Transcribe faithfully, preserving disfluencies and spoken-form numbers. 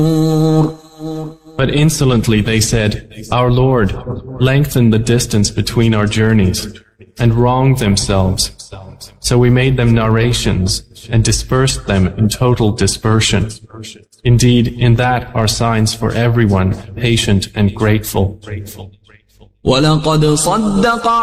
But insolently they said, "Our Lord, lengthen the distance between our journeys," and wronged themselves. So we made them narrations and dispersed them in total dispersion. Indeed, in that are signs for everyone patient and grateful.